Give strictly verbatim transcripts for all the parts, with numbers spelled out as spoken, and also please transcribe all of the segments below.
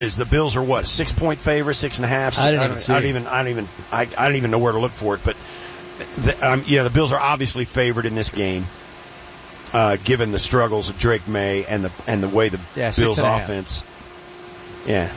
is the Bills are what, six point favorite, six and a half. I didn't I even don't, see. I don't even. I don't even. I, I don't even know where to look for it. But the, um, yeah, the Bills are obviously favored in this game, uh, given the struggles of Drake May and the and the way the yeah, Bills offense. Yeah.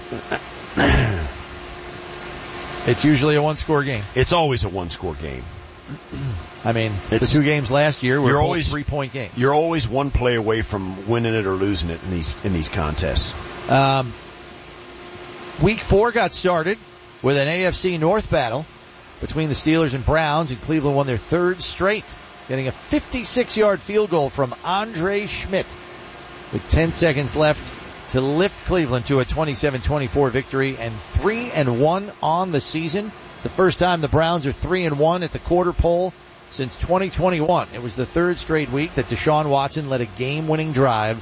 It's usually a one-score game. It's always a one-score game. I mean, it's, the two games last year were both always three-point games. You're always one play away from winning it or losing it in these in these contests. Um, week four got started with an A F C North battle between the Steelers and Browns, and Cleveland won their third straight, getting a fifty-six-yard field goal from Andre Schmidt with ten seconds left to lift Cleveland to a twenty-seven twenty-four victory and three and one on the season. It's the first time the Browns are three and one at the quarter pole since twenty twenty-one. It was the third straight week that Deshaun Watson led a game-winning drive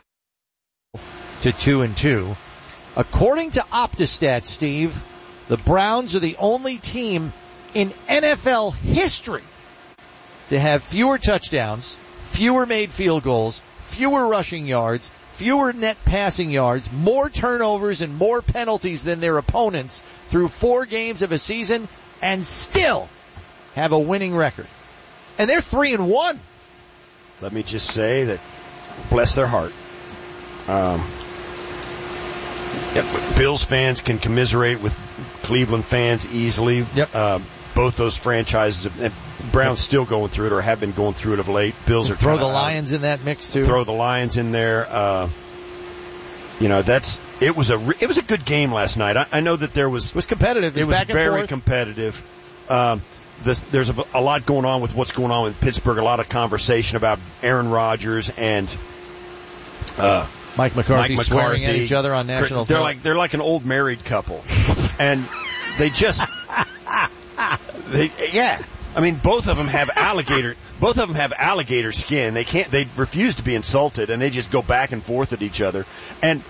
to two and two. According to OptaStats, Steve, the Browns are the only team in N F L history to have fewer touchdowns, fewer made field goals, fewer rushing yards, fewer net passing yards, more turnovers, and more penalties than their opponents through four games of a season, and still have a winning record. And they're three and one. Let me just say that, bless their heart. Um, yep, Bills fans can commiserate with Cleveland fans easily. Yep. Uh, both those franchises, have, Browns still going through it or have been going through it of late. Bills are throw the out. Lions in that mix too. Throw the Lions in there. Uh, you know, that's it was a it was a good game last night. I, I know that there was it was competitive. It was, it was back and very forth. competitive. Um, this, there's a, a lot going on with what's going on with Pittsburgh. A lot of conversation about Aaron Rodgers and uh, Mike McCarthy, Mike swearing McCarthy at each other on national. They're television. like they're like an old married couple, and they just they yeah. I mean, both of them have alligator. Both of them have alligator skin. They can't. They refuse to be insulted, and they just go back and forth at each other. And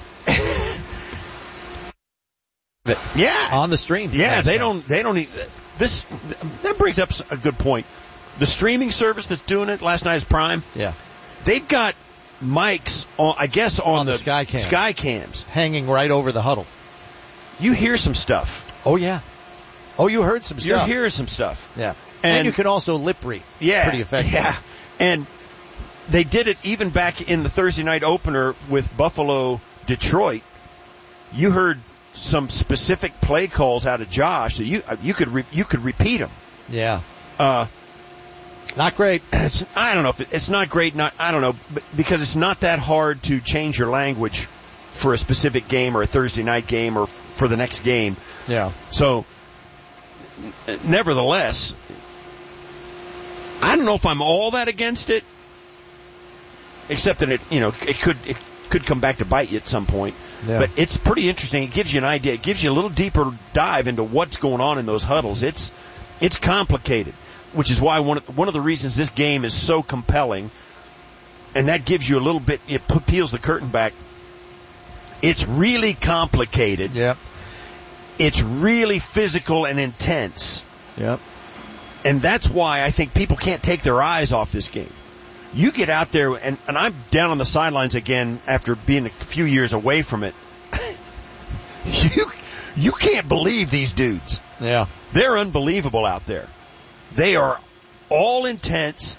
yeah, on the stream. Yeah, they don't. They don't. This that brings up a good point. The streaming service that's doing it last night is Prime. Yeah, they've got mics on. I guess on, on the, the sky cams. sky cams hanging right over the huddle. You hear some stuff. Oh yeah. Oh, you heard some You're stuff. hearing some stuff. Yeah. And, and you can also lip read. Yeah. Pretty effective. Yeah. And they did it even back in the Thursday night opener with Buffalo Detroit. You heard some specific play calls out of Josh that you you could re, you could repeat them. Yeah. Uh, not great. It's, I don't know if it, it's not great. Not I don't know but because it's not that hard to change your language for a specific game or a Thursday night game or for the next game. Yeah. So. Nevertheless, I don't know if I'm all that against it, except that it, you know, it could it could come back to bite you at some point. Yeah. But it's pretty interesting. It gives you an idea. It gives you a little deeper dive into what's going on in those huddles. It's it's complicated, which is why one of, one of the reasons this game is so compelling, and that gives you a little bit. It peels the curtain back. It's really complicated. Yeah. It's really physical and intense. Yep. And that's why I think people can't take their eyes off this game. You get out there, and, and I'm down on the sidelines again after being a few years away from it. you you can't believe these dudes. Yeah. They're unbelievable out there. They are all intense,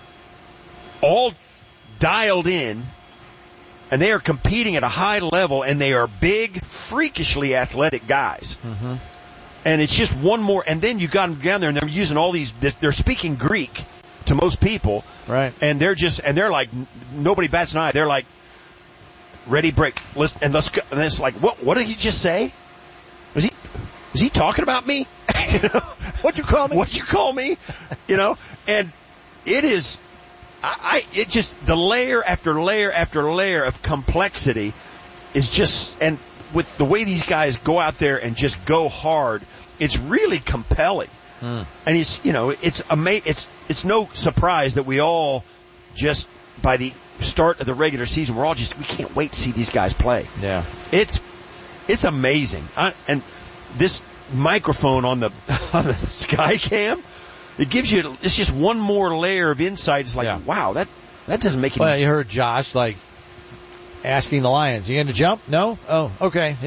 all dialed in, and they are competing at a high level, and they are big, freakishly athletic guys. Mm-hmm. And it's just one more, and then you got them down there, and they're using all these, they're speaking Greek to most people. Right. And they're just, and they're like, nobody bats an eye. They're like, ready, break, listen, and let's go. And it's like, what, what did he just say? Was he, was he talking about me? You know? What'd you call me? What'd you call me? You know? And it is, I, I, it just, the layer after layer after layer of complexity is just, and with the way these guys go out there and just go hard, it's really compelling. Mm. And it's, you know, it's ama- it's, it's no surprise that we all just, by the start of the regular season, we're all just, we can't wait to see these guys play. Yeah. It's, it's amazing. I, and this microphone on the, on the sky cam, it gives you, it's just one more layer of insight. It's like, yeah. wow, that, that doesn't make any well, sense. You heard Josh, like, asking the Lions, you going to jump? No? Oh, okay.